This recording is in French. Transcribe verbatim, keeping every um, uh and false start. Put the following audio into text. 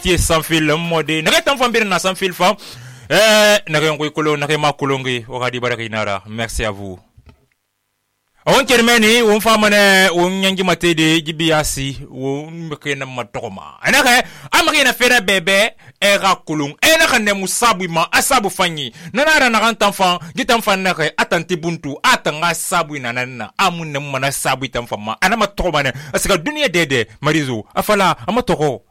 tie sans fil mode na tan fambir na sans fil fa eh na ko kolo na ma kolongi o gadi baraka inara merci à vous. On kermeni on famane on nyangi matede gibiasi on mekena matoma anaka amakina fera bebe era kulung ena ne musabu ma asabu fanyi nanara na kantanfa gitanfa nake atanti buntu atanga sabu nanana amunne mana sabu tanfa ma ana matoma ne asika dunia dede marizo afala amatoko